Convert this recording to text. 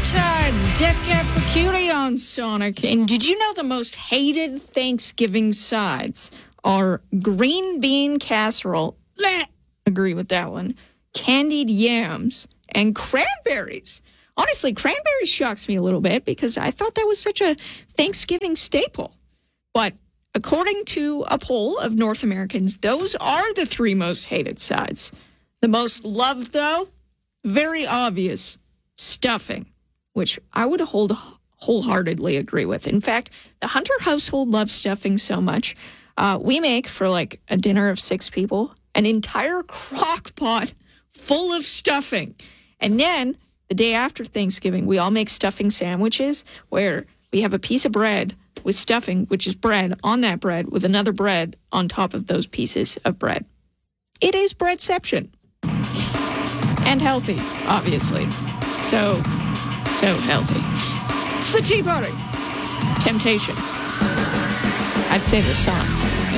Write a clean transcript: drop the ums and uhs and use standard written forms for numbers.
Riptides, Death Cab for Cutie on Sonic. And did you know the most hated Thanksgiving sides are green bean casserole? Bleh, agree with that one. Candied yams and cranberries. Honestly, cranberries shocks me a little bit because I thought that was such a Thanksgiving staple. But according to a poll of North Americans, those are the three most hated sides. The most loved, though, very obvious, stuffing, which I would wholeheartedly agree with. In fact, the Hunter household loves stuffing so much. We make, for like a dinner of 6 people, an entire crock pot full of stuffing. And then the day after Thanksgiving, we all make stuffing sandwiches where we have a piece of bread with stuffing, which is bread, on that bread with another bread on top of those pieces of bread. It is breadception. And healthy, obviously. So healthy. It's the Tea Party. Temptation. I'd say the song.